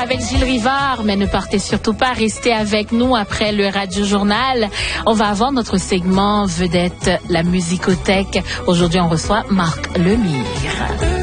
avec Gilles Rivard, mais ne partez surtout pas, restez avec nous après le Radio Journal. On va avoir notre segment vedette, la musicothèque. Aujourd'hui, on reçoit Marc Lemire.